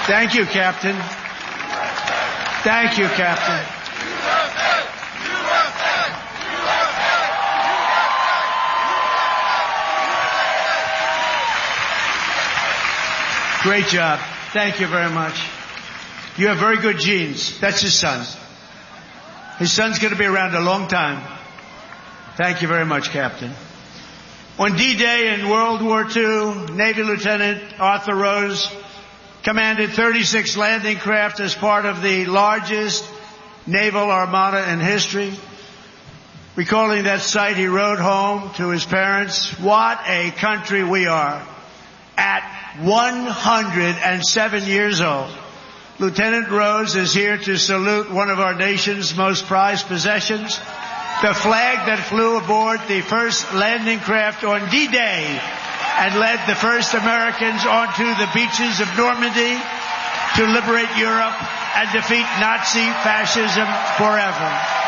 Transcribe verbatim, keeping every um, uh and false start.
Thank you, Captain. Thank you, Captain. Great job. Thank you very much. You have very good genes. That's his son. His son's going to be around a long time. Thank you very much, Captain. On D-Day in World War Two, Navy Lieutenant Arthur Rose commanded thirty-six landing craft as part of the largest naval armada in history. Recalling that sight, he wrote home to his parents, "What a country we are." At one hundred seven years old, Lieutenant Rose is here to salute one of our nation's most prized possessions, the flag that flew aboard the first landing craft on D-Day and led the first Americans onto the beaches of Normandy to liberate Europe and defeat Nazi fascism forever.